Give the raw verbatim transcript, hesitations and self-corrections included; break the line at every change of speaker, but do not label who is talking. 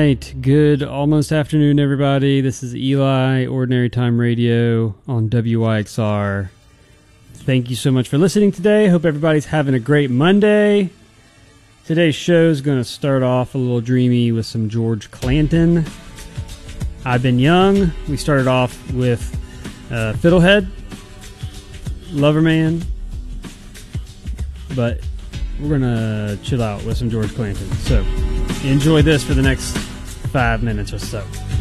right. Good almost afternoon, everybody. This is Eli, Ordinary Time Radio on W Y X R. Thank you so much for listening today. Hope everybody's having a great Monday. Today's show is going to start off a little dreamy with some George Clanton. I've Been Young. We started off with uh, Fiddlehead, Loverman, but we're going to chill out with some George Clanton. So enjoy this for the next five minutes or so.